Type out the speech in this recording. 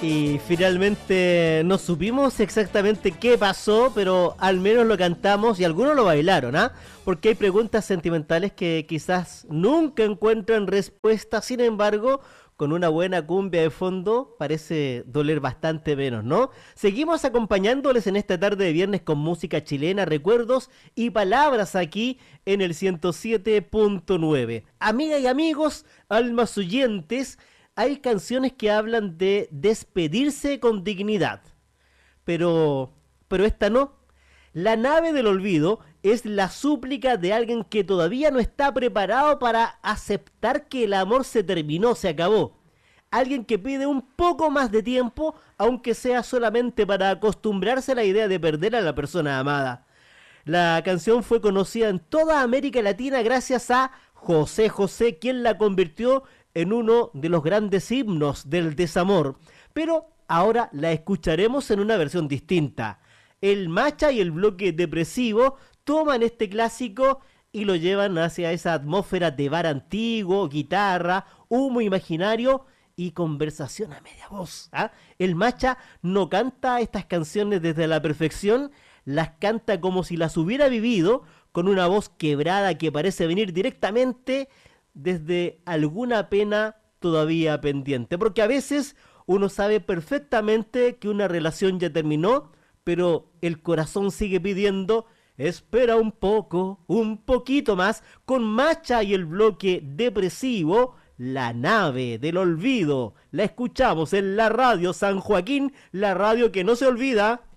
Y finalmente no supimos exactamente qué pasó, pero al menos lo cantamos y algunos lo bailaron, ¿ah? Porque hay preguntas sentimentales que quizás nunca encuentran respuesta, sin embargo, con una buena cumbia de fondo parece doler bastante menos, ¿no? Seguimos acompañándoles en esta tarde de viernes con música chilena, recuerdos y palabras aquí en el 107.9. Amigas y amigos, almas oyentes, hay canciones que hablan de despedirse con dignidad, pero esta no. La nave del olvido es la súplica de alguien que todavía no está preparado para aceptar que el amor se terminó, se acabó. Alguien que pide un poco más de tiempo, aunque sea solamente para acostumbrarse a la idea de perder a la persona amada. La canción fue conocida en toda América Latina gracias a José José, quien la convirtió en uno de los grandes himnos del desamor. Pero ahora la escucharemos en una versión distinta. El Macha y el bloque depresivo toman este clásico y lo llevan hacia esa atmósfera de bar antiguo, guitarra, humo imaginario y conversación a media voz. ¿Ah? El Macha no canta estas canciones desde la perfección, las canta como si las hubiera vivido, con una voz quebrada que parece venir directamente desde alguna pena todavía pendiente. Porque a veces uno sabe perfectamente que una relación ya terminó, pero el corazón sigue pidiendo, espera un poco, un poquito más, con Macha y el bloque depresivo, la nave del olvido. La escuchamos en la radio San Joaquín, la radio que no se olvida.